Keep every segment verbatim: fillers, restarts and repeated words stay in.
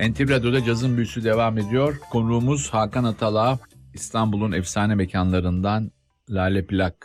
N T V Radyo'da Cazın Büyüsü devam ediyor. Konuğumuz Hakan Atalay, İstanbul'un efsane mekanlarından Lale Plak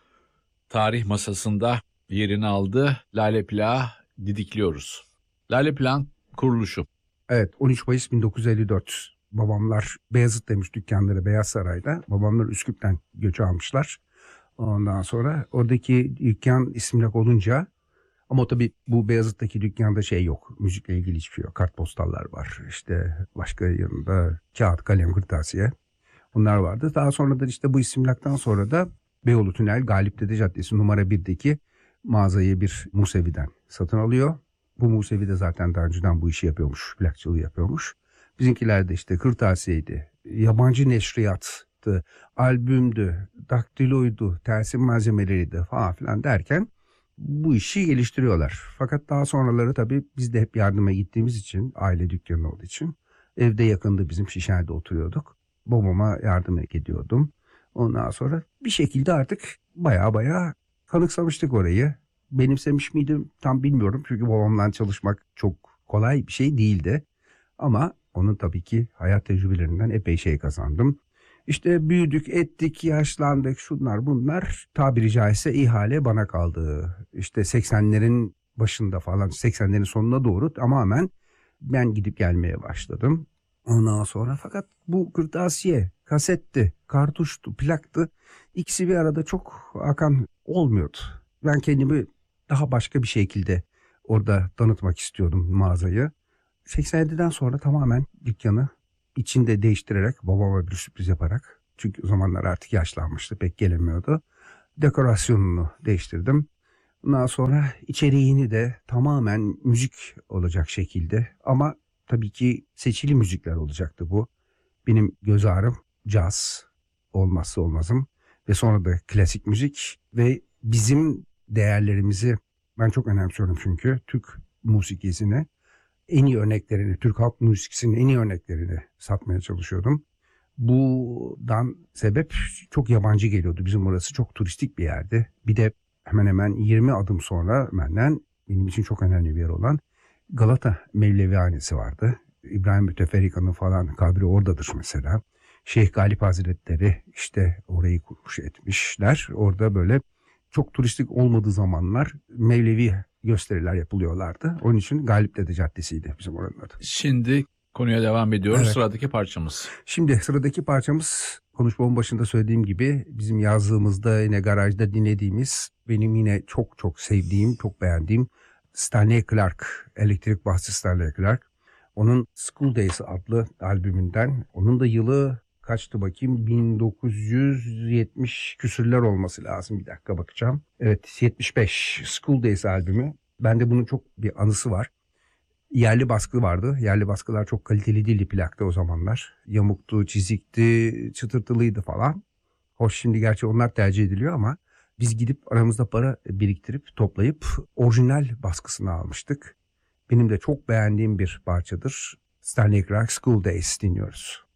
tarih masasında yerini aldı. Lale Plak'ı didikliyoruz. Lale Plak'ın kuruluşu. Evet, on üç Mayıs bin dokuz yüz elli dört. Babamlar Beyazıt'taymış dükkanları, Beyaz Saray'da. Babamlar Üsküp'ten göç almışlar. Ondan sonra oradaki dükkan İstimlak olunca, ama tabii bu Beyazıt'taki dükkanda şey yok. Müzikle ilgili hiçbir şey yok. Kartpostallar var. İşte başka yanında kağıt, kalem, kırtasiye. Bunlar vardı. Daha sonra da işte bu İstimlak'tan sonra da Beyoğlu Tünel Galipdede Caddesi numara birdeki mağazayı bir Musevi'den satın alıyor. Bu Musevi de zaten daha önceden bu işi yapıyormuş. Plakçılığı yapıyormuş. Bizimkiler de işte kırtasiyeydi, yabancı neşriyattı, albümdü, daktiloydu, tersim malzemeleriydi falan filan derken bu işi geliştiriyorlar. Fakat daha sonraları tabii biz de hep yardıma gittiğimiz için, aile dükkanı olduğu için evde yakındı, bizim Şişli'de oturuyorduk. Babama yardım ediyordum. Ondan sonra bir şekilde artık baya baya kanıksamıştık orayı. Benimsemiş miydim tam bilmiyorum. Çünkü babamla çalışmak çok kolay bir şey değildi. Ama onun tabii ki hayat tecrübelerinden epey şey kazandım. İşte büyüdük, ettik, yaşlandık, şunlar bunlar. Tabiri caizse ihale bana kaldı. İşte seksenlerin başında falan, seksenlerin sonuna doğru tamamen ben gidip gelmeye başladım. Ondan sonra fakat bu kırtasiye, kasetti, kartuştu, plaktı. İkisi bir arada çok akan olmuyordu. Ben kendimi daha başka bir şekilde orada tanıtmak istiyordum mağazayı. seksen yediden sonra tamamen dükkanı içinde değiştirerek, babama bir sürpriz yaparak, çünkü o zamanlar artık yaşlanmıştı, pek gelemiyordu, dekorasyonunu değiştirdim. Ondan sonra içeriğini de tamamen müzik olacak şekilde, ama tabii ki seçili müzikler olacaktı bu. Benim göz ağrım caz, olmazsa olmazım, ve sonra da klasik müzik ve bizim değerlerimizi ben çok önemsiyorum, çünkü Türk musikisini, en iyi örneklerini, Türk halk müziğinin en iyi örneklerini satmaya çalışıyordum. Bundan sebep çok yabancı geliyordu. Bizim orası çok turistik bir yerdi. Bir de hemen hemen yirmi adım sonra benden, benim için çok önemli bir yer olan Galata Mevlevihanesi vardı. İbrahim Müteferrika'nın falan kabri oradadır mesela. Şeyh Galip Hazretleri işte orayı kurmuş etmişler. Orada böyle çok turistik olmadığı zamanlar Mevlevi gösteriler yapılıyorlardı. Onun için Galipdede Caddesi'ydi bizim oranın adı. Şimdi konuya devam ediyoruz. Evet. Sıradaki parçamız. Şimdi sıradaki parçamız, konuşmamın başında söylediğim gibi, bizim yazdığımızda yine garajda dinlediğimiz, benim yine çok çok sevdiğim, çok beğendiğim Stanley Clarke, elektrik basçı Stanley Clarke. Onun School Days adlı albümünden, onun da yılı kaçtı bakayım, bin dokuz yüz yetmiş küsürler olması lazım, bir dakika bakacağım. Evet, yetmiş beş School Days albümü. Bende bunun çok bir anısı var. Yerli baskı vardı. Yerli baskılar çok kaliteli değildi plakta o zamanlar. Yamuktu, çizikti, çıtırtılıydı falan. Hoş, şimdi gerçi onlar tercih ediliyor ama biz gidip aramızda para biriktirip toplayıp orijinal baskısını almıştık. Benim de çok beğendiğim bir parçadır. Stanley Clarke School Days dinliyoruz.